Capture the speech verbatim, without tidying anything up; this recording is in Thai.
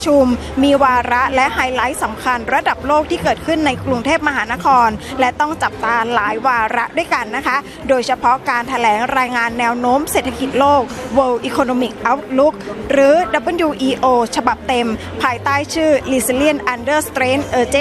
ชุมมีวาระและไฮไลท์สำคัญระดับโลกที่เกิดขึ้นในกรุงเทพมหานครและต้องจับตาหลายวาระด้วยกันนะคะโดยเฉพาะการแถลงรายงานแนวโน้มเศรษฐกิจโลก World Economic Outlook หรือ ดับเบิลยู อี โอ ฉบับเต็มภายใต้ชื่อ Resilience Under Strain Urgent